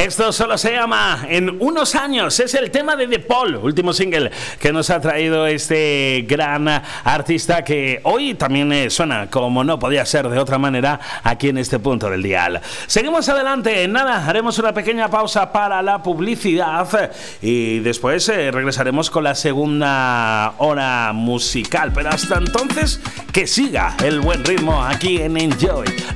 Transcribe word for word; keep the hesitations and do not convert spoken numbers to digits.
Esto solo se llama En unos años. Es el tema de The Paul, último single que nos ha traído este gran artista que hoy también eh, suena como no podía ser de otra manera aquí en este punto del dial. Seguimos adelante. Nada, haremos una pequeña pausa para la publicidad y después eh, regresaremos con la segunda hora musical. Pero hasta entonces, que siga el buen ritmo aquí en Enjoy